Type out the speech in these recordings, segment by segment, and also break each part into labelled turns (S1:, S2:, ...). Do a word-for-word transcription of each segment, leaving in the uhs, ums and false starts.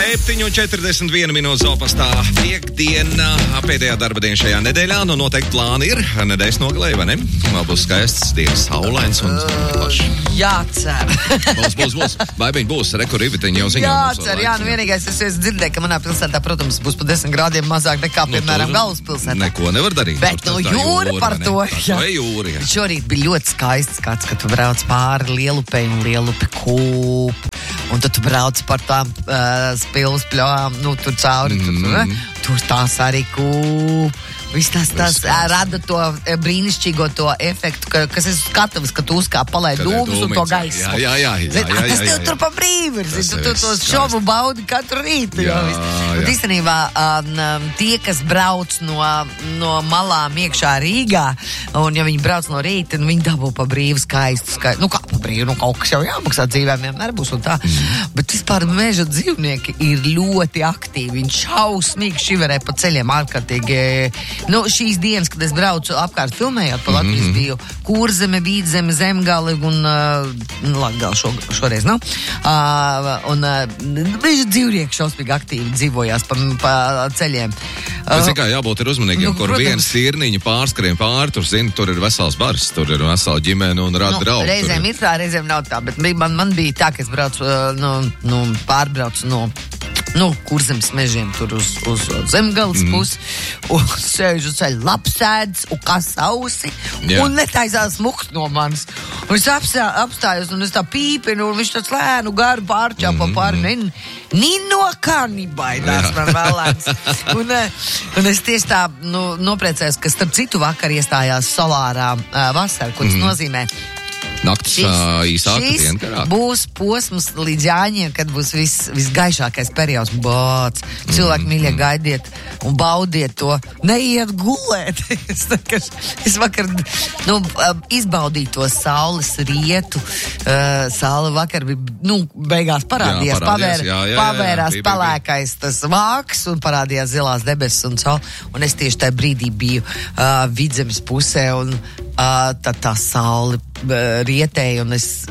S1: septiņi četrdesmit viena minūte Zopastā. Piektdiena, pēdējā darba diena šajā nedēļā. Nu, noteikti plāni ir. Nedēļas nogalē, vai ne? Vēl būs skaists dienas, saulains un plašs.
S2: Jācer.
S1: Būs, būs, būs. Baibiņ būs, reku riviteņi jau ziņā.
S2: Jācer, jā, nu vienīgais es esmu dzirdēju, ka manā pilsētā, protams, būs pa desmit grādiem mazāk nekā,
S1: Nu,
S2: piemēram,
S1: tur
S2: galvaspilsētā.
S1: Neko nevar darīt.
S2: Bet
S1: Tur
S2: no
S1: tā
S2: jūra par
S1: vai ne?
S2: to,
S1: Tā
S2: jā.
S1: vai jūra, jā.
S2: Šorīt bija ļoti skaists skats, kad tu brauc pāri Lielupei un Lielupi kūpu. Un tad tu brauc par tām uh, spils pļām, nu, tur cauri, mm. tur, tur, tur tās arī kūp. Viss tas, tas uh, rada to uh, brīnišķīgo to efektu, ka, kas ir skatavs, ka tu uzkāp palēd dūmus un to gaisu.
S1: Jā, jā, jā. jā, jā, jā, jā,
S2: tas tev
S1: jā.
S2: tur pa brīvi ir, tu, tu to šovu baudi katru rītu.
S1: Jā,
S2: Un
S1: jā.
S2: īstenībā um, tie, kas brauc no, no malām iekšā Rīgā, un ja viņi brauc no rīta, viņi dabū pa brīvi skaistu, skaistu. Nu kā pa brīvi, nu kaut kas jau jāmaksā dzīvēm, vienmēr būs un tā. Mm. Bet vispār meža dzīvnieki ir ļoti aktīvi, viņi šausmīgi šiverē pa ceļiem ārkārtīgi. Nu, šīs dienas, kad es braucu apkārt filmējot pa Latvijas, mm-hmm. biju Kurzeme, Vīdzeme, Zemgali un uh, Latgala šo, šoreiz, nu. Uh, un uh, meža dzīvnieki šausmīgi aktīvi dzīvojās pa, pa ceļiem.
S1: Bet, zin kā, jābūt ir uzmanīgiem,
S2: Nu,
S1: kur
S2: protams.
S1: viens sirniņa pārskrien pāri, tur, zini, tur ir vesels bars, tur ir vesela ģimene un rada
S2: Nu,
S1: draugu.
S2: reizēm ir tā, reizēm nav tā, bet man, man bija tā, ka es braucu, uh, nu, nu, pārbraucu no, nu, Kurzemes mežiem tur uz, uz Zemgales mm. pusi, un sēžu ceļu lapsēdz, un kas ausi,
S1: Jā.
S2: un netaisās mukt no manis. Un es apstā, apstājos, un es tā pīpinu, un viņš tāds lēnu garu pārčāpa mm. pāri, nin, nino kāni baidās man vēlēns. un, uh, un es tieši tā, nu, nopriecējos, ka starp citu vakar iestājās solārā uh, vasara, ko tas mm. nozīmē.
S1: Naktis uh, īsāka,
S2: šis
S1: diena garāka.
S2: būs posms līdz Jāņiem, kad būs vis, visgaišākais periods. Bāc, cilvēki mm, mīļie, gaidiet un baudiet to. Neiet gulēt. es, vakar, es vakar nu, izbaudīju to saules rietu. Uh, saule vakar bija, nu, beigās parādījās.
S1: Jā, parādījās,
S2: pavēr,
S1: jā, jā, jā,
S2: pavērās
S1: jā, bija,
S2: pelēkais tas vāks un parādījās zilās debesis un saule. Un es tieši tajā brīdī biju uh, Vidzemes pusē un uh, tad tā saule uh, rietēja, un es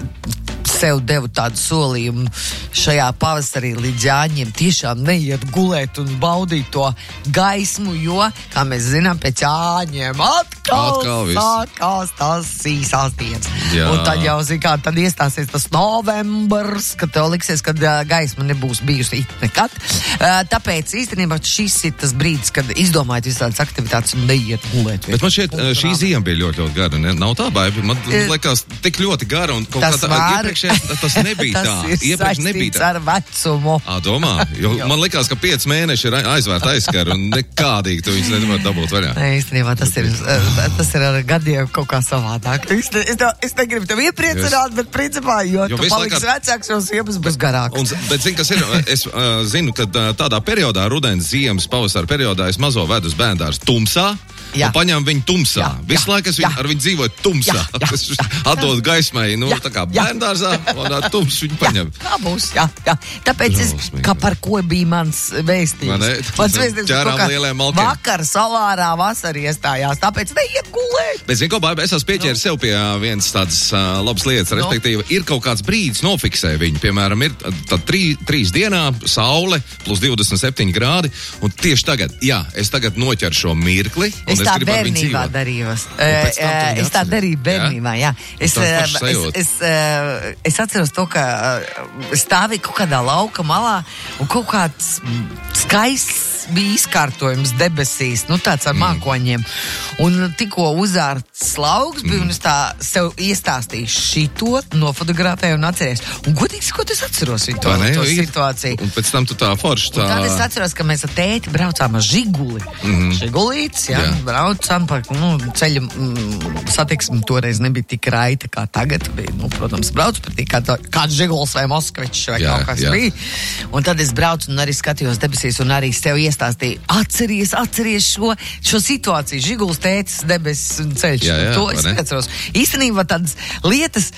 S2: sev devu tādu solījumu šajā pavasarī līdz Jāņiem tiešām neiet gulēt un baudīt to gaismu, jo, kā mēs zinām, pēc Jāņiem atkal,
S1: Atkal
S2: sākās tās īsās dienas.
S1: Jā.
S2: Un tad jau, zin kā, tad iestāsies tas novembrs, kad tev liksies, kad uh, gaisma nebūs bijusi it nekad. Uh, tāpēc īstenībā šis ir tas brīdis, kad izdomājat visādas aktivitātes un neiet gulēt.
S1: Bet man šķiet, šī ziema bija ļoti, ļoti gara. Ne? Nav tā, Baibi? Man liekas, tik ļoti gara un kaut
S2: Tas
S1: kā tā
S2: var.
S1: iepriekšējais, tas nebija tā.
S2: Tas ir
S1: Iepriekš nebija
S2: saistīts
S1: tā.
S2: ar vecumu.
S1: Ā, domā? Jo man likās, ka pieci mēneši ir aizvērta aizskara un nekādīgi tu viņus nevar dabūt vaļā.
S2: Nē, īstenībā tas ir, tas ir ar gadiem kaut kā savādāk. Es, ne, es, tev, es negribu tev iepriecināt, bet principā, jo,
S1: Jo
S2: tu
S1: visu
S2: paliksi
S1: laikā-
S2: vecāks, jo ziemas būs garāks.
S1: Un, bet zini, kas ir? Es uh, zinu, ka uh, tādā periodā, rudens, ziemas, pavasara periodā, es mazo vedu uz bērndārs tumsā.
S2: Jā.
S1: Un paņem viņu tumsā.
S2: Jā,
S1: Visu
S2: jā,
S1: laiku es
S2: jā.
S1: viņu, ar viņu dzīvoju tumsā.
S2: Jā, jā,
S1: Es
S2: jā.
S1: atdodu gaismai, nu,
S2: Jā,
S1: tā kā
S2: jā.
S1: bērndārzā, un ar tums viņu paņem.
S2: Jā, tā būs, jā, jā. Tāpēc es,
S1: Drausmīgi.
S2: kā par ko bija mans
S1: Vai
S2: vēstījums.
S1: ne?
S2: Mans vēstījums
S1: Ķērām
S2: kaut kā
S1: lieliem malkiem.
S2: vakar salārā vasarī iestājās, tāpēc neiet gulēt.
S1: Bet, zini, ko, Baiba, es esmu pieķēris sev pie uh, vienas tādas uh, labas lietas, respektīvi, ir kaut kāds brīdis nofiksē viņu. Piemēram, ir tad trī, trīs dienā saule plus divdesmit septiņi grādi, un tieši tagad, jā, es tagad noķeru šo mirkli, un
S2: Es
S1: es,
S2: tā
S1: gribu ar viņu
S2: bērnībā
S1: dzīvot.
S2: darījos.
S1: pēc tam tu
S2: Eh,
S1: viņu
S2: Es tā
S1: atceries?
S2: darīju bērnībā, jā. Es,
S1: Tas
S2: eh,
S1: pašs
S2: es,
S1: sajūta.
S2: es, eh, es atceros to, ka eh, stāvīju kaut kādā lauka malā un kaut kāds mm, skaists bija izkārtojums debesīs, nu tāds ar mm. mākoņiem. Un tikko uzārts lauks bija, mm. un es tā sev iestāstīju šito, nofotografēju un atceries. Un godīgi sakot, es atceros viņu to,
S1: Tā ne,
S2: to
S1: ir.
S2: situāciju.
S1: Un pēc tam tu tā forši tā...
S2: Un tad es atceros, ka mēs ar tēti braucām ar žiguli. Mm-hmm. Žigulīts, jā,
S1: Jā.
S2: braucām pa, nu, ceļa mm, satiksmi toreiz nebija tik raita kā tagad. Bija, nu, protams, braucu pretī kā tā, kāds žiguls vai Moskvičs vai
S1: Jā,
S2: kaut kas
S1: jā.
S2: bija. Un tad es braucu un arī skatījos debesīs un arī sev iestāstīju, atceries, atceries šo, šo situāciju. Žiguls, tētis, debesis un ceļš.
S1: Jā, jā,
S2: to
S1: vai
S2: es
S1: ne?
S2: atceros. Īstenībā tādas lietas,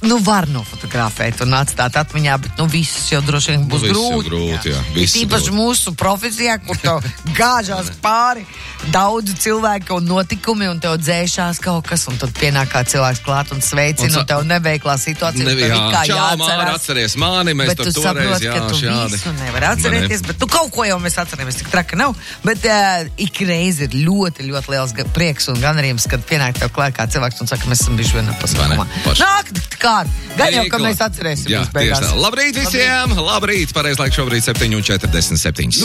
S2: nu, var nofotografēt un atstāt atmiņā, bet nu visus jau droši vien būs
S1: Nu, viss jau
S2: grūti.
S1: grūti, jā, viss
S2: Ir īpaši
S1: grūti.
S2: mūsu profesijā, kur tev gāžās pāri daudzi cilvēki un notikumi, un tev dzēšās kaut kas, un tad pienāk kā cilvēks klāt un sveicina,
S1: Un sa-
S2: un tev neveiklā situācija,
S1: Ne,
S2: un tev
S1: jā,
S2: ir kā
S1: čau, Māra,
S2: jāatcerās.
S1: atceries mani, mēs
S2: Bet
S1: tur
S2: tu
S1: toreiz,
S2: saproti,
S1: jā,
S2: ka tu
S1: šādi.
S2: visu nevar atcerēties, bet tu kaut ko jau mēs atceramies, tik traka nav. Bet uh, ik reizi ir ļoti, ļoti liels ga- prieks un gandarījums, kad pienāk tev klāt kā cilvēks un saka, mēs esam bijuši vienā pasākumā.
S1: Vai ne? Paši.
S2: Nāk, kā, gan jau, ka
S1: Tikko.
S2: mēs atcerēsimies
S1: Jā,
S2: beigās.
S1: tieši tā. Labrīt visiem! Labrīt! Pareiz laiks šobrīd septiņi un četrdesmit septiņas.